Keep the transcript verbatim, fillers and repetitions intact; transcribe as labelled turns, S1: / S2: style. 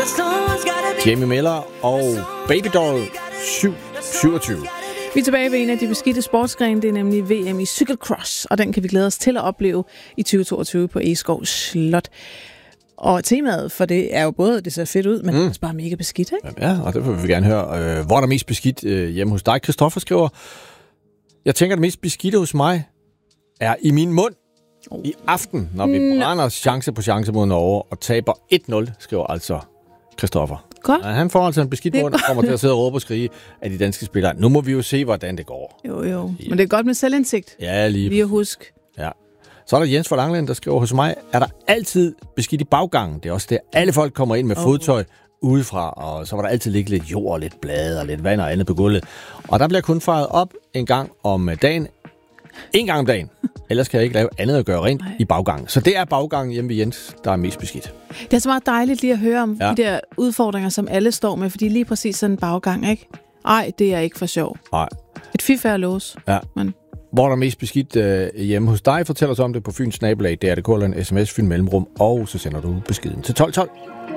S1: Jamie Miller og Baby Doll syv syvogtyve.
S2: Vi er tilbage ved en af de beskidte sportsgrene, det er nemlig V M i cykelcross, og den kan vi glæde os til at opleve i tyve toogtyve på Egeskov Slot. Og temaet for det er jo både, det ser fedt ud, men mm. også bare mega beskidt, ikke?
S1: Ja, og derfor vil vi gerne høre, øh, hvor er der mest beskidt øh, hjemme hos dig. Christoffer skriver, jeg tænker, at det mest beskidte hos mig er i min mund oh. i aften, når vi no. brænder chance på chance mod Norge og taber et nul, skriver altså Christoffer.
S2: Godt.
S1: Ja, han får altså en beskidt mund og kommer til at sidde og råbe og skrige af de danske spillere. Nu må vi jo se, hvordan det går.
S2: Jo, jo. Ja. Men det er godt med selvindsigt.
S1: Ja, lige.
S2: Lige at huske.
S1: Ja. Så er der Jens fra Langland, der skriver, hos mig er der altid beskidt i baggangen. Det er også det, alle folk kommer ind med oh. fodtøj udefra, og så var der altid ligge lidt jord og lidt blade og lidt vand og andet på gulvet. Og der bliver kun faret op en gang om dagen. En gang om dagen. Ellers kan jeg ikke lave andet at gøre rent Nej. i baggangen. Så det er baggangen hjemme ved Jens, der er mest beskidt. Det
S2: er så meget dejligt lige at høre om ja. de der udfordringer, som alle står med, fordi lige præcis sådan en baggang, ikke? Ej, det er ikke for sjov.
S1: Nej.
S2: Et fifærd lås.
S1: Ja.
S2: Men
S1: hvor er der mest beskidt øh, hjemme hos dig? Fortæl os om det på Fyns Nabolag. Det er det K L, en sms, Fyn Mellemrum, og så sender du beskeden til tolv tolv.